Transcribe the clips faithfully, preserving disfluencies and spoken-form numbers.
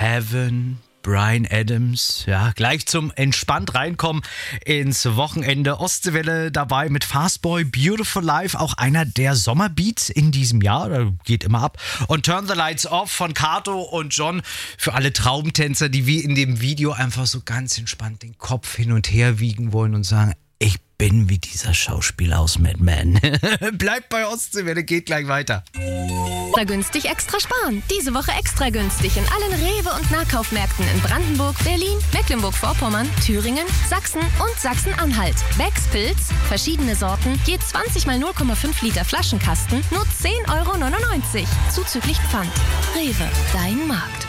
Heaven, Bryan Adams, ja, gleich zum entspannt reinkommen ins Wochenende. Ostseewelle dabei mit Fastboy, Beautiful Life, auch einer der Sommerbeats in diesem Jahr, da geht immer ab. Und Turn the Lights Off von Kato und John für alle Traumtänzer, die wie in dem Video einfach so ganz entspannt den Kopf hin und her wiegen wollen und sagen, ich bin wie dieser Schauspieler aus Mad Men. Bleibt bei Ostseewelle, geht gleich weiter. Extra günstig, extra sparen. Diese Woche extra günstig in allen Rewe- und Nahkaufmärkten in Brandenburg, Berlin, Mecklenburg-Vorpommern, Thüringen, Sachsen und Sachsen-Anhalt. Becks Pilz, verschiedene Sorten, je zwanzig mal null Komma fünf Liter Flaschenkasten, nur zehn Euro neunundneunzig. Zuzüglich Pfand. Rewe, dein Markt.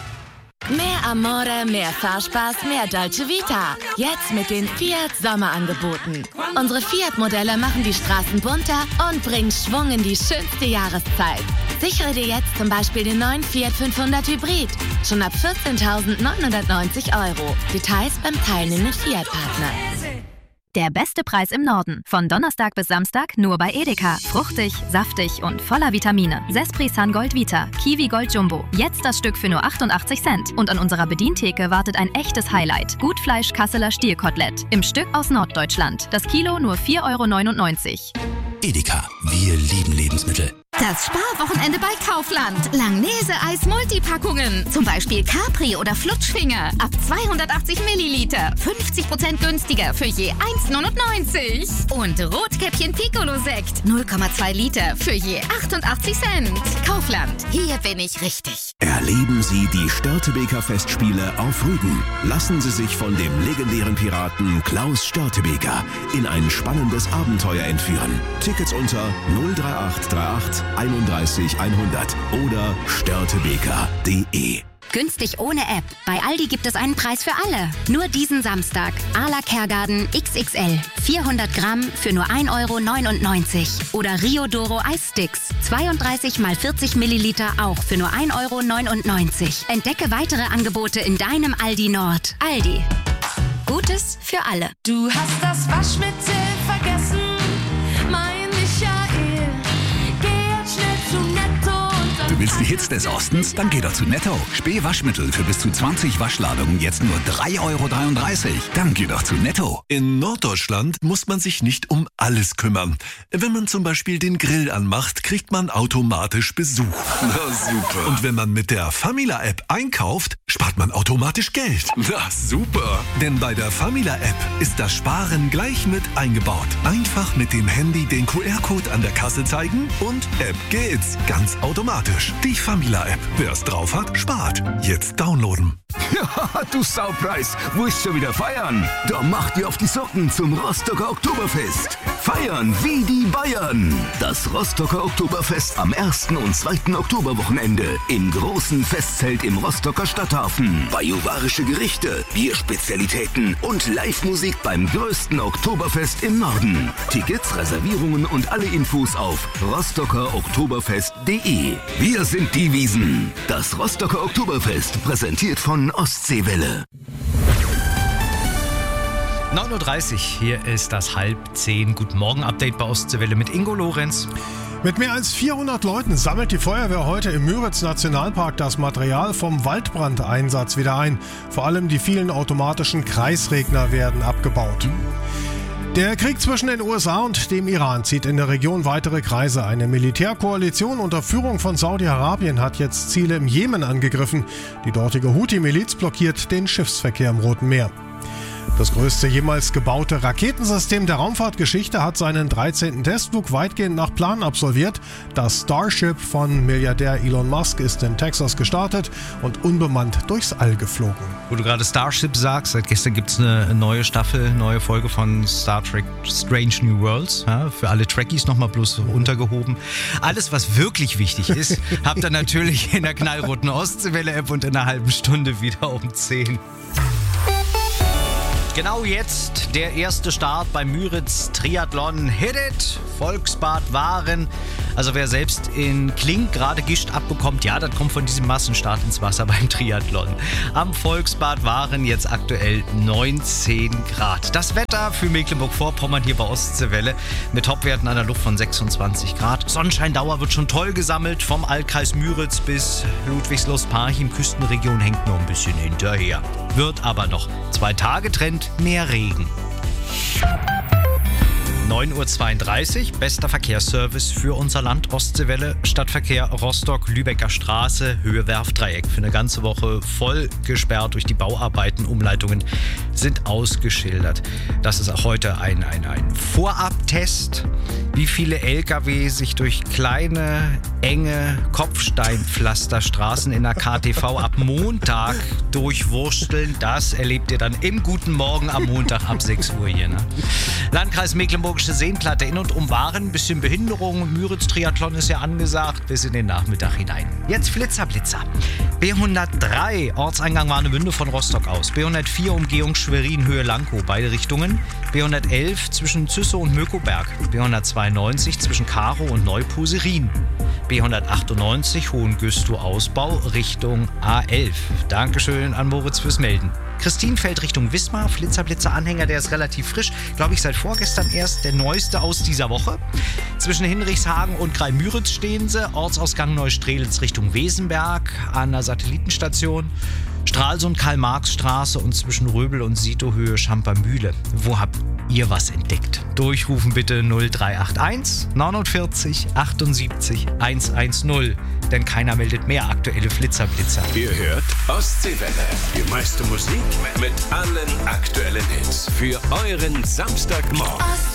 Mehr Amore, mehr Fahrspaß, mehr Dolce Vita. Jetzt mit den Fiat Sommerangeboten. Unsere Fiat-Modelle machen die Straßen bunter und bringen Schwung in die schönste Jahreszeit. Sichere dir jetzt zum Beispiel den neuen Fiat fünfhundert Hybrid. Schon ab vierzehntausendneunhundertneunzig Euro. Details beim teilnehmenden Fiat-Partner. Der beste Preis im Norden. Von Donnerstag bis Samstag nur bei Edeka. Fruchtig, saftig und voller Vitamine. Sespri Sun Gold Vita, Kiwi Gold Jumbo. Jetzt das Stück für nur achtundachtzig Cent. Und an unserer Bedientheke wartet ein echtes Highlight. Gutfleisch Kasseler Stierkotelett. Im Stück aus Norddeutschland. Das Kilo nur vier Euro neunundneunzig. Edeka, wir lieben Lebensmittel. Das Sparwochenende bei Kaufland. Langnese-Eis Multipackungen. Zum Beispiel Capri oder Flutschfinger. Ab zweihundertachtzig Milliliter. fünfzig Prozent günstiger für je eins neunundneunzig. Und Rotkäppchen Piccolo-Sekt. null Komma zwei Liter für je achtundachtzig Cent. Kaufland. Hier bin ich richtig. Erleben Sie die Störtebeker Festspiele auf Rügen. Lassen Sie sich von dem legendären Piraten Klaus Störtebeker in ein spannendes Abenteuer entführen. Tickets unter null drei acht drei acht einunddreißig hundert oder störtebeker punkt de. Günstig ohne App. Bei Aldi gibt es einen Preis für alle. Nur diesen Samstag. Arla Kergarten X X L. vierhundert Gramm für nur ein Euro neunundneunzig. Oder Rio Doro Eissticks. zweiunddreißig mal vierzig Milliliter auch für nur ein Euro neunundneunzig. Entdecke weitere Angebote in deinem Aldi Nord. Aldi. Gutes für alle. Du hast das Waschmittel vergessen, mein Michael. Geh jetzt schnell zu Netto und dann... Du willst die Hits des Ostens? Dann geh doch zu Netto. Spähwaschmittel für bis zu zwanzig Waschladungen jetzt nur drei Euro dreiunddreißig. Dann geh doch zu Netto. In Norddeutschland muss man sich nicht um alles kümmern. Wenn man zum Beispiel den Grill anmacht, kriegt man automatisch Besuch. Na super. Und wenn man mit der Famila-App einkauft, spart man automatisch Geld. Na super. Denn bei der Famila-App ist das Sparen gleich mit eingebaut. Einfach mit dem Handy den Q R-Code an der Kasse zeigen und App geht's. Ganz automatisch. Die Famila-App. Wer es drauf hat, spart. Jetzt downloaden. Ja, du Saupreis, willst schon wieder feiern? Da mach dir auf die Socken zum Rostocker Oktoberfest. Feiern wie die Bayern. Das Rostocker Oktoberfest am ersten und zweiten Oktoberwochenende im großen Festzelt im Rostocker Stadthafen. Bajuwarische Gerichte, Bierspezialitäten und Live-Musik beim größten Oktoberfest im Norden. Tickets, Reservierungen und alle Infos auf rostocker oktoberfest punkt de. Wir sind die Wiesen. Das Rostocker Oktoberfest, präsentiert von Ostseewelle. neun Uhr dreißig, hier ist das halb zehn. Guten Morgen, Update bei Ostseewelle mit Ingo Lorenz. Mit mehr als vierhundert Leuten sammelt die Feuerwehr heute im Müritz-Nationalpark das Material vom Waldbrandeinsatz wieder ein. Vor allem die vielen automatischen Kreisregner werden abgebaut. Der Krieg zwischen den U S A und dem Iran zieht in der Region weitere Kreise. Eine Militärkoalition unter Führung von Saudi-Arabien hat jetzt Ziele im Jemen angegriffen. Die dortige Houthi-Miliz blockiert den Schiffsverkehr im Roten Meer. Das größte jemals gebaute Raketensystem der Raumfahrtgeschichte hat seinen dreizehnten Testflug weitgehend nach Plan absolviert. Das Starship von Milliardär Elon Musk ist in Texas gestartet und unbemannt durchs All geflogen. Wo du gerade Starship sagst, seit gestern gibt es eine neue Staffel, neue Folge von Star Trek Strange New Worlds. Ja, für alle Trekkies nochmal bloß untergehoben. Alles, was wirklich wichtig ist, habt ihr natürlich in der knallroten Ostseewelle-App und in einer halben Stunde wieder um zehn. Genau jetzt der erste Start beim Müritz Triathlon Hit It. Volksbad Waren Also wer selbst in Kling gerade Gischt abbekommt, ja, das kommt von diesem Massenstart ins Wasser beim Triathlon. Am Volksbad waren jetzt aktuell neunzehn Grad. Das Wetter für Mecklenburg-Vorpommern hier bei Ostseewelle mit Topwerten an der Luft von sechsundzwanzig Grad. Sonnenscheindauer wird schon toll gesammelt. Vom Altkreis Müritz bis Ludwigslust-Parchim, Küstenregion hängt noch ein bisschen hinterher. Wird aber noch. Zwei Tage Trend, mehr Regen. neun Uhr zweiunddreißig, bester Verkehrsservice für unser Land Ostseewelle. Stadtverkehr Rostock, Lübecker Straße, Höhe Werftdreieck. Für eine ganze Woche voll gesperrt durch die Bauarbeiten. Umleitungen sind ausgeschildert. Das ist auch heute ein, ein, ein Vorabtest, wie viele L K W sich durch kleine, enge Kopfsteinpflasterstraßen in der K T V ab Montag durchwursteln. Das erlebt ihr dann im Guten Morgen am Montag ab sechs Uhr hier. Ne? Landkreis Mecklenburgische Seenplatte in und um Waren. Ein bisschen Behinderung. Müritz-Triathlon ist ja angesagt. Bis in den Nachmittag hinein. Jetzt Flitzer, Blitzer. B hundertdrei, Ortseingang Warnemünde von Rostock aus. B hundertvier, Umgehung Schwerin, Höhe Lankow, beide Richtungen. B hundertelf zwischen Züssow und Möckoberg. B hundertzweiundneunzig zwischen Karow und Neupuserin. B hundertachtundneunzig, Hohengüstow Ausbau, Richtung A elf. Dankeschön an Moritz fürs Melden. Christinfeld Richtung Wismar, Flitzer-Blitzer-Anhänger, der ist relativ frisch. Glaube ich, seit vorgestern erst der neueste aus dieser Woche. Zwischen Hinrichshagen und Greimüritz stehen sie. Ortsausgang Neustrelitz Richtung Wesenberg an der Satellitenstation. Stralsund, Karl-Marx-Straße und zwischen Röbel und Sitohöhe Schampermühle. Wo habt ihr was entdeckt? Durchrufen bitte null drei acht eins neunundvierzig achtundsiebzig hundertzehn, denn keiner meldet mehr aktuelle Flitzer-Blitzer. Ihr hört Ostseewelle, die meiste Musik mit allen aktuellen Hits für euren Samstagmorgen.